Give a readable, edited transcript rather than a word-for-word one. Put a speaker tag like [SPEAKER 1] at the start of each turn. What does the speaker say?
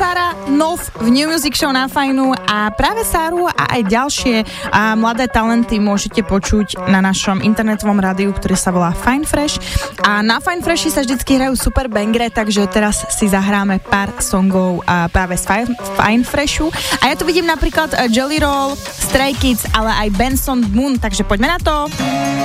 [SPEAKER 1] Sara Nov v New Music Show na Fajnu a práve Sáru a aj ďalšie mladé talenty môžete počuť na našom internetovom rádiu, ktoré sa volá Fine Fresh. A na Fine Freshi sa vždycky hrajú super bangre, takže teraz si zahráme pár songov práve z Fine Freshu. A ja tu vidím napríklad Jelly Roll, Stray Kids, ale aj Benson Moon, takže poďme na to.